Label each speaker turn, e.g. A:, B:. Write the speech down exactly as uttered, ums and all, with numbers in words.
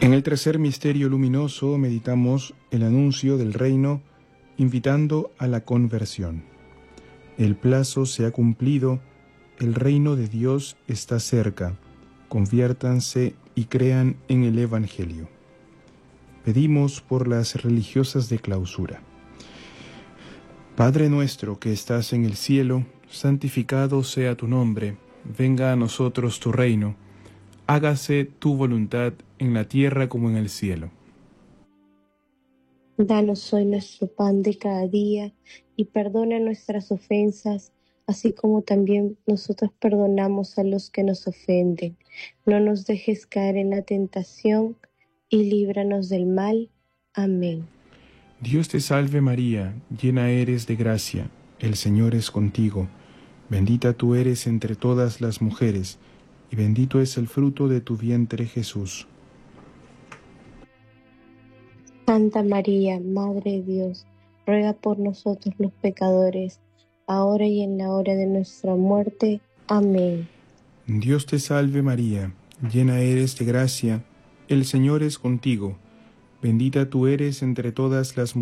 A: En el tercer misterio luminoso meditamos el anuncio del reino invitando a la conversión. El plazo se ha cumplido, el reino de Dios está cerca, conviértanse y crean en el Evangelio. Pedimos por las religiosas de clausura. Padre nuestro que estás en el cielo, santificado sea tu nombre, venga a nosotros tu reino, hágase tu voluntad en la tierra como en el cielo.
B: Danos hoy nuestro pan de cada día y perdona nuestras ofensas, así como también nosotros perdonamos a los que nos ofenden. No nos dejes caer en la tentación y líbranos del mal. Amén.
A: Dios te salve María, llena eres de gracia, el Señor es contigo. Bendita tú eres entre todas las mujeres, y bendito es el fruto de tu vientre Jesús.
B: Santa María, Madre de Dios, ruega por nosotros los pecadores, ahora y en la hora de nuestra muerte. Amén.
A: Dios te salve María, llena eres de gracia, el Señor es contigo. Bendita tú eres entre todas las mujeres,